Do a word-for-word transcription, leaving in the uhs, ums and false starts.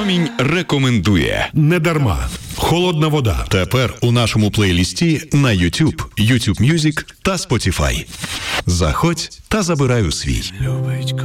Промінь рекомендує. Недарма. Холодна вода. Тепер у нашому плейлісті на YouTube, YouTube Music та Spotify. Заходь та забирай у свій.